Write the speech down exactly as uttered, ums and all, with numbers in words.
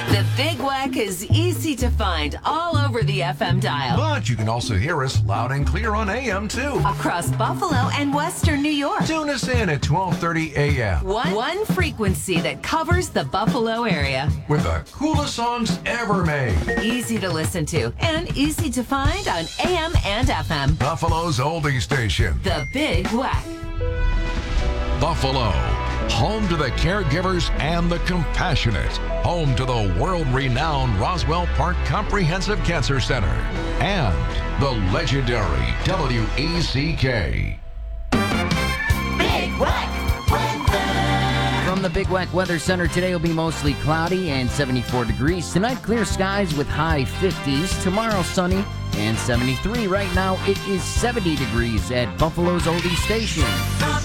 The Big Wack is easy to find all over the F M dial. But you can also hear us loud and clear on A M, too. Across Buffalo and Western New York. Tune us in at twelve thirty A M. One, one frequency that covers the Buffalo area. With the coolest songs ever made. Easy to listen to and easy to find on A M and F M. Buffalo's oldie station. The Big Wack. Buffalo. Home to the caregivers and the compassionate. Home to the world-renowned Roswell Park Comprehensive Cancer Center. And the legendary W E C K. Big Wack weather. From the Big Wack Weather Center, today will be mostly cloudy and seventy-four degrees. Tonight, clear skies with high fifties. Tomorrow, sunny and seventy-three. Right now, it is seventy degrees at Buffalo's oldie station.